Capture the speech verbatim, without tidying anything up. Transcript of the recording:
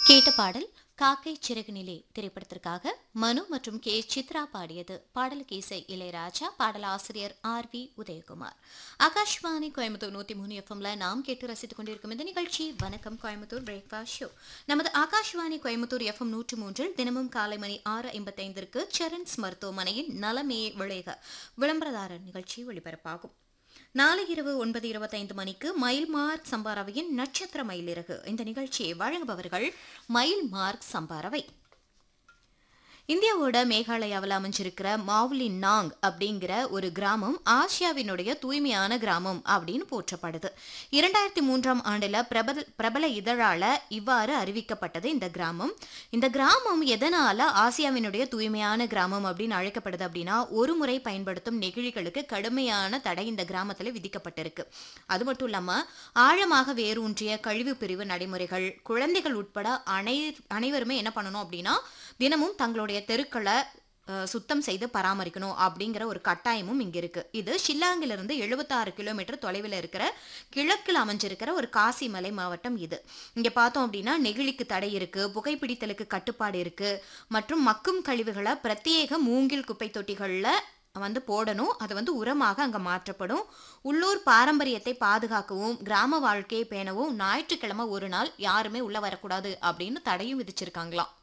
கேட்ட பாடல் காக்கை சிறகுநிலை திரைப்படத்திற்காக மனு மற்றும் கே சித்ரா பாடியது. பாடலுக்கு இசை இளையராஜா, பாடல் ஆசிரியர் ஆர் வி உதயகுமார். ஆகாஷ்வாணி கோயம்புத்தூர் நூத்தி மூணு எஃப்எம்ல நாம் கேட்டு ரசித்துக் கொண்டிருக்கும் இந்த நிகழ்ச்சி வணக்கம் கோயம்புத்தூர் பிரேக்ஃபாஸ்ட் ஷோ. நமது ஆகாஷ்வாணி கோயம்புத்தூர் எஃப்எம் நூற்று மூன்றில் தினமும் காலை மணி ஆறு ஐம்பத்தி ஐந்திற்கு சரண்ஸ் மருத்துவமனையின் நலமே விளைக விளம்பரதாரர் நிகழ்ச்சி ஒளிபரப்பாகும். நாளை இரவு ஒன்பது இருபத்தைந்து மணிக்கு மயில் மார்க் சம்பாரவையின் நட்சத்திர மயிலிறகு. இந்த நிகழ்ச்சியை வழங்குபவர்கள் மயில் மார்க் சம்பாரவை. இந்தியாவோட மேகாலயாவில் அமைஞ்சிருக்கிற மாவுலின் நாங் அப்படிங்கிற ஒரு கிராமம் ஆசியாவினுடைய தூய்மையான கிராமம் அப்படின்னு போற்றப்படுது. இரண்டாயிரத்தி மூன்றாம் ஆண்டுல பிரபல பிரபல இதழால இவ்வாறு அறிவிக்கப்பட்டது இந்த கிராமம். இந்த கிராமம் எதனால ஆசியாவினுடைய தூய்மையான கிராமம் அப்படின்னு அழைக்கப்படுது அப்படின்னா, ஒரு முறை பயன்படுத்தும் நெகிழிகளுக்கு கடுமையான தடை இந்த கிராமத்துல விதிக்கப்பட்டிருக்கு. அது மட்டும் இல்லாம ஆழமாக வேரூன்றிய கழிவு பிரிவு நடைமுறைகள், குழந்தைகள் உட்பட அனை அனைவருமே என்ன பண்ணணும் அப்படின்னா தினமும் தங்களுடைய தெருக்களை சுத்தம் செய்து பராமரிக்கணும் அப்படிங்கிற ஒரு கட்டாயமும் இங்க இருக்கு. இது ஷில்லாங்கிலிருந்து எழுபத்தி ஆறு கிலோமீட்டர் தொலைவில் இருக்கிற கிழக்கில் அமைஞ்சிருக்கிற ஒரு காசி மலை மாவட்டம். இது இங்க பார்த்தோம் அப்படின்னா நெகிழிக்கு தடை இருக்கு, புகைப்பிடித்தலுக்கு கட்டுப்பாடு இருக்கு, மற்றும் மக்கும் கழிவுகளை பிரத்யேக மூங்கில் குப்பை தொட்டிகள்ல வந்து போடணும். அது வந்து உரமாக அங்க மாற்றப்படும். உள்ளூர் பாரம்பரியத்தை பாதுகாக்கவும் கிராம வாழ்க்கையை பேணவும் ஞாயிற்றுக்கிழமை ஒரு நாள் யாருமே உள்ள வரக்கூடாது அப்படின்னு தடையும் விதிச்சிருக்காங்களாம்.